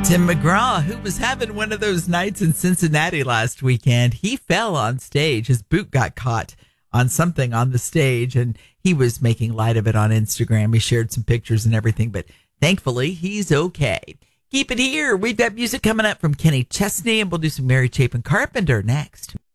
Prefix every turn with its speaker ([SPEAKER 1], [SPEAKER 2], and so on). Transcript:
[SPEAKER 1] Tim McGraw, who was having one of those nights in Cincinnati last weekend, he fell on stage. His boot got caught on something on the stage, and he was making light of it on Instagram. He shared some pictures and everything, but thankfully, he's okay. Keep it here. We've got music coming up from Kenny Chesney, and we'll do some Mary Chapin Carpenter next.